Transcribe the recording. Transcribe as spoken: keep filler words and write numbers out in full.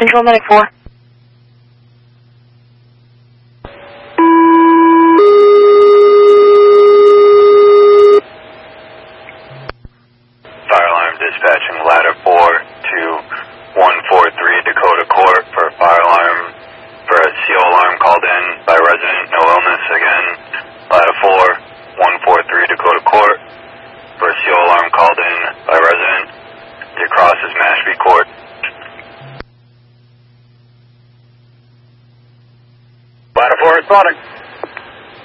Control Medic four. Fire alarm dispatching ladder four to one four three Dakota Court for a fire alarm for a C O alarm called in by resident, no illness. Again, ladder four, one four three Dakota Court for a C O alarm called in by resident. The cross is Mashpee Court. Ladder four responding.